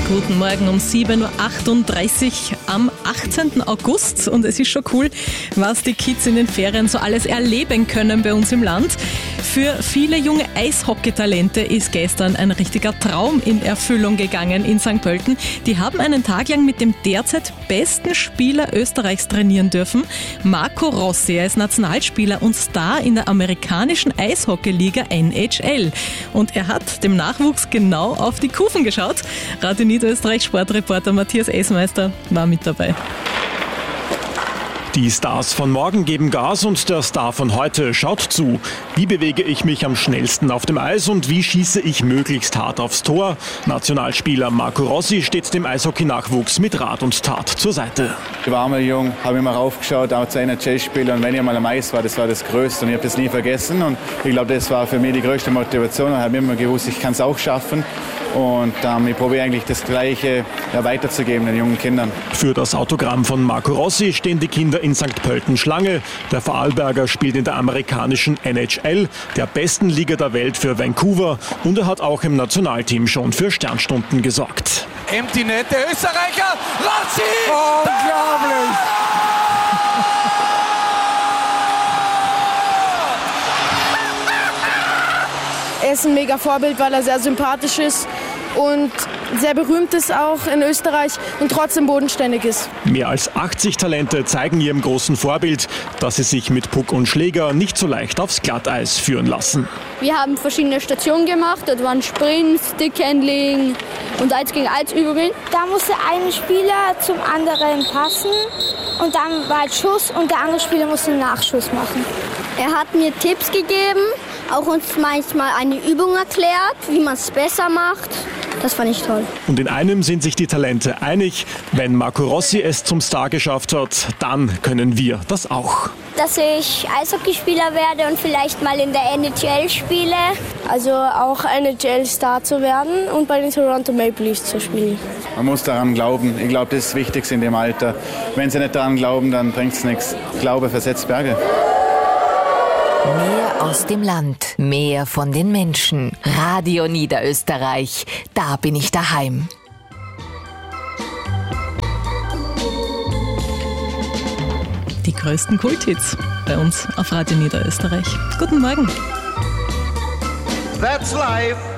Guten Morgen um 7.38 Uhr am 18. August. Und es ist schon cool, was die Kids in den Ferien so alles erleben können bei uns im Land. Für viele junge Eishockey-Talente ist gestern ein richtiger Traum in Erfüllung gegangen in St. Pölten. Die haben einen Tag lang mit dem derzeit besten Spieler Österreichs trainieren dürfen. Marco Rossi, er ist Nationalspieler und Star in der amerikanischen Eishockey-Liga NHL. Und er hat dem Nachwuchs genau auf die Kufen geschaut. Radio Niederösterreich Sportreporter Matthias Esmeister war mit dabei. Die Stars von morgen geben Gas und der Star von heute schaut zu. Wie bewege ich mich am schnellsten auf dem Eis und wie schieße ich möglichst hart aufs Tor? Nationalspieler Marco Rossi steht dem Eishockey-Nachwuchs mit Rat und Tat zur Seite. Ich war mal jung, habe immer raufgeschaut, auch zu NHL-Spielern. Und wenn ich mal am Eis war, das war das Größte und ich habe das nie vergessen. Und ich glaube, das war für mich die größte Motivation. Ich habe immer gewusst, ich kann es auch schaffen. Und ich probiere eigentlich das Gleiche weiterzugeben den jungen Kindern. Für das Autogramm von Marco Rossi stehen die Kinder in St. Pölten Schlange. Der Vorarlberger spielt in der amerikanischen NHL, der besten Liga der Welt für Vancouver. Und er hat auch im Nationalteam schon für Sternstunden gesorgt. Empty Net, der Österreicher, Rossi! Unglaublich! Er ist ein mega Vorbild, weil er sehr sympathisch ist und sehr berühmt ist auch in Österreich und trotzdem bodenständig ist. Mehr als 80 Talente zeigen ihrem großen Vorbild, dass sie sich mit Puck und Schläger nicht so leicht aufs Glatteis führen lassen. Wir haben verschiedene Stationen gemacht. Das waren Sprint, Stickhandling und 1 gegen 1 Übungen. Da musste ein Spieler zum anderen passen und dann war ein Schuss und der andere Spieler musste einen Nachschuss machen. Er hat mir Tipps gegeben, auch uns manchmal eine Übung erklärt, wie man es besser macht. Das fand ich toll. Und in einem sind sich die Talente einig: Wenn Marco Rossi es zum Star geschafft hat, dann können wir das auch. Dass ich Eishockeyspieler werde und vielleicht mal in der NHL spiele. Also auch NHL-Star zu werden und bei den Toronto Maple Leafs zu spielen. Man muss daran glauben. Ich glaube, das ist das Wichtigste in dem Alter. Wenn sie nicht daran glauben, dann bringt es nichts. Glaube versetzt Berge. Mehr aus dem Land, mehr von den Menschen. Radio Niederösterreich, da bin ich daheim. Die größten Kulthits bei uns auf Radio Niederösterreich. Guten Morgen. That's life.